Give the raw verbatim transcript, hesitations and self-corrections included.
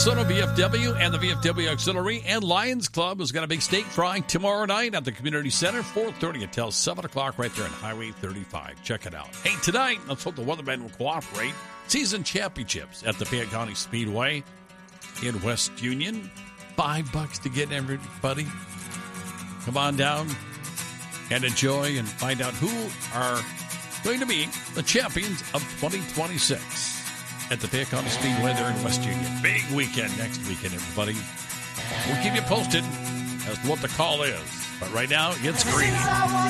Minnesota V F W and the V F W Auxiliary and Lions Club has got a big steak frying tomorrow night at the Community Center, four thirty until seven o'clock right there on Highway thirty-five. Check it out. Hey, tonight, let's hope the weathermen will cooperate. Season championships at the Fayette County Speedway in West Union. Five bucks to get everybody. Come on down and enjoy and find out who are going to be the champions of twenty twenty-six. At the Fayette County Speedway there in West Union. Big weekend next weekend, everybody. We'll keep you posted as to what the call is. But right now, it's Greedy.